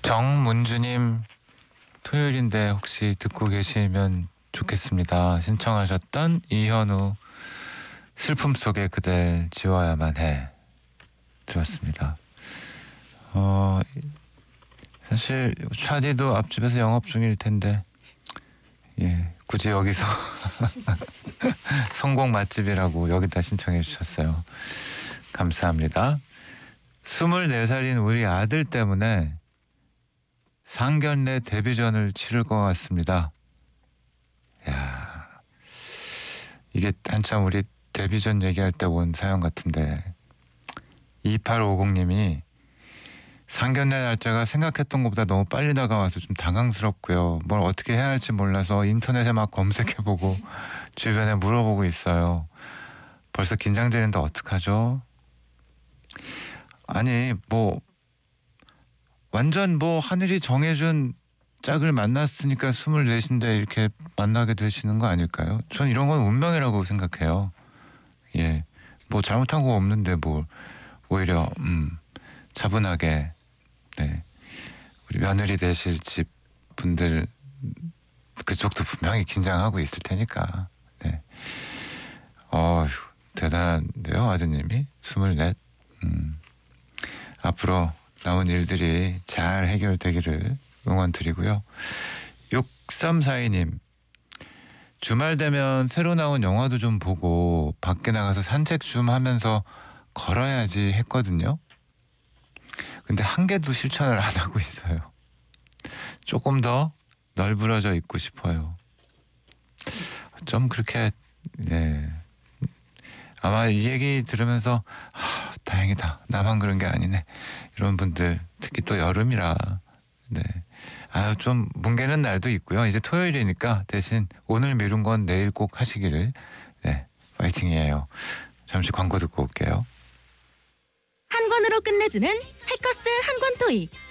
정문주님, 토요일인데 혹시 듣고 계시면 좋겠습니다. 신청하셨던 이현우 슬픔 속에 그댈 지워야만 해 들었습니다. 사실 차디도 앞집에서 영업 중일 텐데 굳이 여기서 성공 맛집이라고 여기다 신청해 주셨어요. 감사합니다. 24살인 우리 아들 때문에 상견례 데뷔전을 치를 것 같습니다. 야, 이게 한참 우리 데뷔전 얘기할 때 온 사연 같은데 2850님이 상견례 날짜가 생각했던 것보다 너무 빨리 다가와서 좀 당황스럽고요. 뭘 어떻게 해야 할지 몰라서 인터넷에 막 검색해보고 주변에 물어보고 있어요. 벌써 긴장되는데 어떡하죠? 아니 완전 하늘이 정해준 짝을 만났으니까 24인데 이렇게 만나게 되시는 거 아닐까요? 전 이런 건 운명이라고 생각해요. 잘못한 거 없는데 오히려 차분하게 우리 며느리 되실 집 분들 그쪽도 분명히 긴장하고 있을 테니까. 대단한데요, 아드님이 24. 앞으로 남은 일들이 잘 해결되기를 응원드리고요. 6342님, 주말 되면 새로 나온 영화도 좀 보고 밖에 나가서 산책 좀 하면서 걸어야지 했거든요. 근데 한 개도 실천을 안 하고 있어요. 조금 더 널브러져 있고 싶어요. 좀 그렇게 아마 이 얘기 들으면서 다행이다, 나만 그런 게 아니네, 이런 분들, 특히 또 여름이라 좀 뭉개는 날도 있고요. 이제 토요일이니까 대신 오늘 미룬 건 내일 꼭 하시기를. 파이팅이에요. 잠시 광고 듣고 올게요. 한 권으로 끝내주는 해커스 한 권 토익.